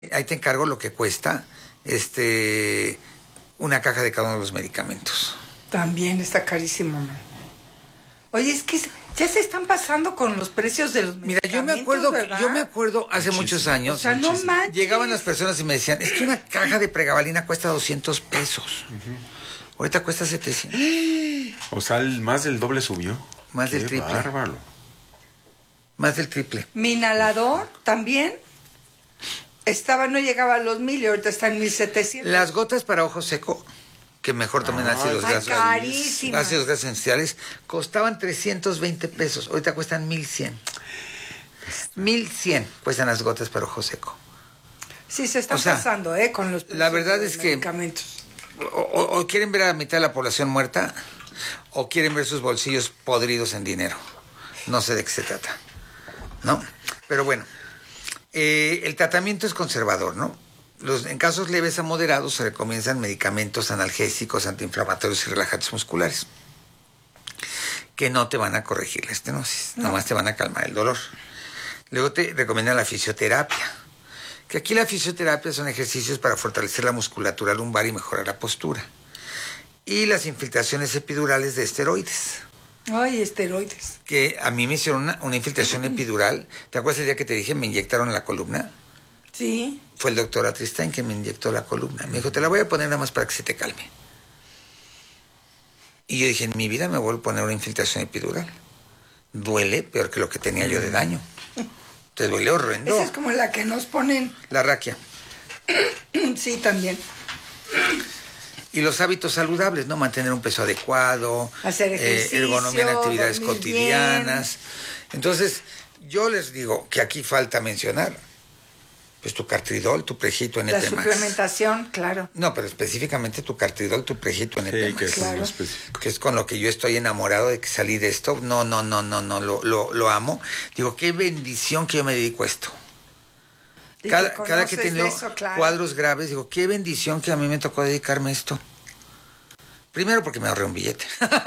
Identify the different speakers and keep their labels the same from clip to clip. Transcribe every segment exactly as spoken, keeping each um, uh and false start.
Speaker 1: Ahí te encargo lo que cuesta este una caja de cada uno de los medicamentos.
Speaker 2: También está carísimo, man. Oye, es que ya se están pasando con los precios de los
Speaker 1: Mira,
Speaker 2: medicamentos.
Speaker 1: yo me acuerdo,
Speaker 2: ¿verdad?
Speaker 1: yo me acuerdo hace
Speaker 3: Muchísimo.
Speaker 1: muchos años.
Speaker 2: O sea, no
Speaker 1: muchísimo.
Speaker 2: manches.
Speaker 1: Llegaban las personas y me decían, es que una caja de pregabalina cuesta doscientos pesos. Uh-huh. Ahorita cuesta setecientos.
Speaker 3: O sea, el, más del doble subió.
Speaker 1: Más
Speaker 3: Qué
Speaker 1: del triple.
Speaker 3: Bárbaro.
Speaker 1: Más del triple.
Speaker 2: Mi inhalador también estaba, no llegaba a los mil y ahorita está en mil setecientos.
Speaker 1: Las gotas para ojo seco, que mejor tomen
Speaker 3: Ay,
Speaker 1: ácidos
Speaker 2: ay,
Speaker 1: grasos.
Speaker 2: carísimas.
Speaker 1: Ácidos grasos esenciales, costaban trescientos veinte pesos. Ahorita cuestan mil cien. mil cien cuestan las gotas para ojo seco.
Speaker 2: Sí, se está
Speaker 1: O sea,
Speaker 2: pasando, ¿eh? Con los
Speaker 1: la verdad
Speaker 2: de
Speaker 1: es
Speaker 2: los
Speaker 1: que-
Speaker 2: medicamentos.
Speaker 1: O, o- o quieren ver a la mitad de la población muerta, o quieren ver sus bolsillos podridos en dinero. No sé de qué se trata, ¿no? Pero bueno, eh, el tratamiento es conservador, ¿no? Los, en casos leves a moderados se recomiendan medicamentos analgésicos, antiinflamatorios y relajantes musculares, que no te van a corregir la estenosis,
Speaker 2: No.
Speaker 1: nomás te van a calmar el dolor. Luego te recomiendan la fisioterapia, que aquí la fisioterapia son ejercicios para fortalecer la musculatura lumbar y mejorar la postura. Y las infiltraciones epidurales de esteroides,
Speaker 2: Ay, esteroides.
Speaker 1: que a mí me hicieron una, una infiltración epidural. ¿Te acuerdas el día que te dije me inyectaron en la columna?
Speaker 2: Sí.
Speaker 1: Fue el doctor Atristán que me inyectó la columna. Me dijo, te la voy a poner nada más para que se te calme. Y yo dije, en mi vida me vuelvo a poner una infiltración epidural. Duele peor que lo que tenía yo de daño. Te duele horrendo.
Speaker 2: Esa es como la que nos ponen.
Speaker 1: La raquia.
Speaker 2: Sí, también.
Speaker 1: Y los hábitos saludables, ¿no? Mantener un peso adecuado.
Speaker 2: Hacer ejercicio,
Speaker 1: eh, ergonomía en actividades
Speaker 2: dormir
Speaker 1: cotidianas. Entonces, yo les digo que aquí falta mencionar, pues tu cartridol, tu prejito N
Speaker 2: La
Speaker 1: P más.
Speaker 2: suplementación, claro.
Speaker 1: No, pero específicamente tu cartridol, tu prejito N P
Speaker 3: Sí, que
Speaker 1: más.
Speaker 3: es
Speaker 2: Claro.
Speaker 3: muy específico.
Speaker 1: Que es con lo que yo estoy enamorado de que salí de esto. No, no, no, no, no, lo, lo, lo amo. Digo, qué bendición que yo me dedico a esto.
Speaker 2: Y
Speaker 1: Cada,
Speaker 2: que
Speaker 1: cada que he
Speaker 2: conoces
Speaker 1: tenido
Speaker 2: de eso, claro.
Speaker 1: cuadros graves, digo, qué bendición que a mí me tocó dedicarme a esto. Primero porque me ahorré un billete.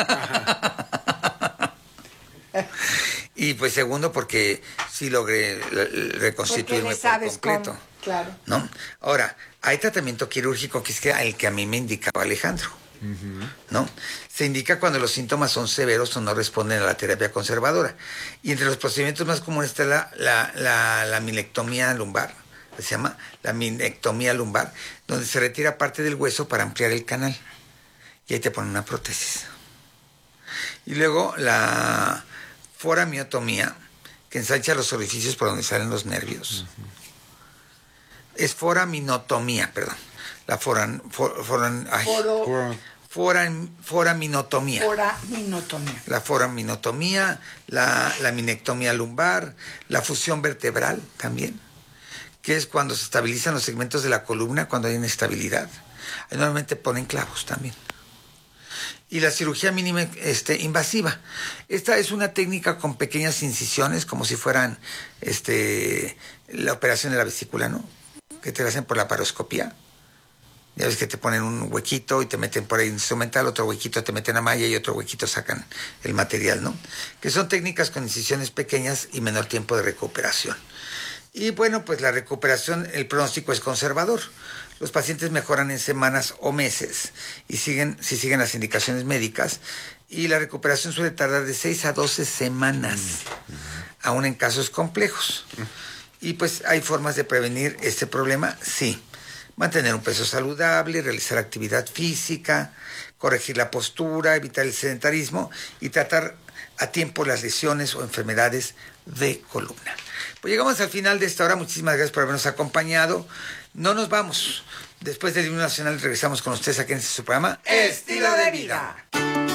Speaker 1: Y pues segundo porque sí logré l- l- reconstituirme
Speaker 2: Porque le
Speaker 1: por
Speaker 2: sabes
Speaker 1: completo.
Speaker 2: cómo, claro.
Speaker 1: ¿No? Ahora, hay tratamiento quirúrgico que es que el que a mí me indicaba Alejandro. ¿No? Se indica cuando los síntomas son severos o no responden a la terapia conservadora. Y entre los procedimientos más comunes está la, la, la, la minectomía lumbar, se llama la minectomía lumbar, donde se retira parte del hueso para ampliar el canal. Y ahí te ponen una prótesis. Y luego la foramiotomía, que ensancha los orificios por donde salen los nervios. Uh-huh. Es foraminotomía, perdón. La foran, for, foran, ay,
Speaker 2: Foro,
Speaker 3: Por-
Speaker 1: foran, foraminotomía.
Speaker 2: foraminotomía.
Speaker 1: La foraminotomía, la, la minectomía lumbar, la fusión vertebral también, que es cuando se estabilizan los segmentos de la columna cuando hay inestabilidad. Ahí normalmente ponen clavos también. Y la cirugía mínima este, invasiva. Esta es una técnica con pequeñas incisiones, como si fueran este, la operación de la vesícula, ¿no? Que te la hacen por la paroscopía. Ya ves que te ponen un huequito y te meten por ahí instrumental, otro huequito te meten a malla y otro huequito sacan el material, ¿no? Que son técnicas con incisiones pequeñas y menor tiempo de recuperación. Y bueno, pues la recuperación, el pronóstico es conservador. Los pacientes mejoran en semanas o meses y siguen, si siguen las indicaciones médicas, y la recuperación suele tardar de seis a doce semanas, mm-hmm. aún en casos complejos. Mm-hmm. Y pues hay formas de prevenir este problema, sí. Mantener un peso saludable, realizar actividad física, corregir la postura, evitar el sedentarismo y tratar a tiempo las lesiones o enfermedades de columna. Pues llegamos al final de esta hora. Muchísimas gracias por habernos acompañado. No nos vamos. Después del himno nacional regresamos con ustedes aquí en este su programa
Speaker 2: Estilo de Vida.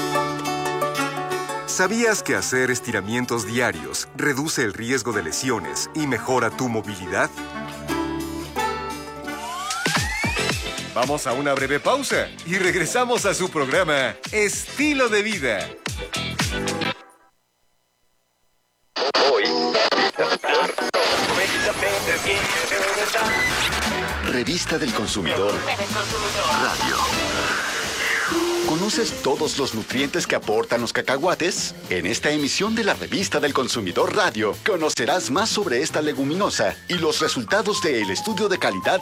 Speaker 4: ¿Sabías que hacer estiramientos diarios reduce el riesgo de lesiones y mejora tu movilidad? Vamos a una breve pausa y regresamos a su programa Estilo de Vida.
Speaker 5: Revista del Consumidor. Radio. ¿Conoces todos los nutrientes que aportan los cacahuates? En esta emisión de la Revista del Consumidor Radio, conocerás más sobre esta leguminosa y los resultados del estudio de calidad